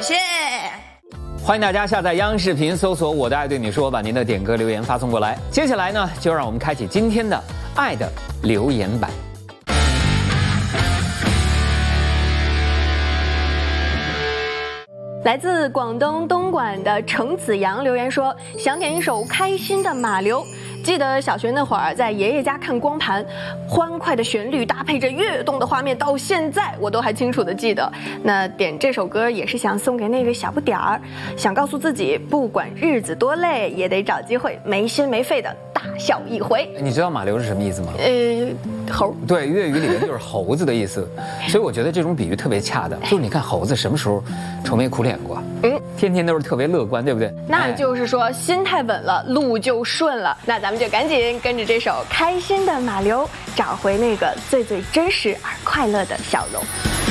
谢谢。 欢迎大家下载央视频，搜索“我的爱对你说”，把您的点歌留言发送过来。接下来呢，就让我们开启今天的爱的留言板。 来自广东东莞的程子阳留言说，想点一首《开心的马流》。记得小学那会儿在爷爷家看光盘，欢快的旋律搭配着跃动的画面，到现在我都还清楚的记得。那点这首歌也是想送给那个小不点儿，想告诉自己，不管日子多累，也得找机会没心没肺的大笑一回。 你知道马流是什么意思吗？ 猴。 对，粤语里面就是猴子的意思，所以我觉得这种比喻特别恰当。就是你看猴子什么时候愁眉苦脸过？天天都是特别乐观，对不对？ 那就是说心态稳了，路就顺了。那咱们就赶紧跟着这首《开心的马流》，找回那个最最真实而快乐的笑容。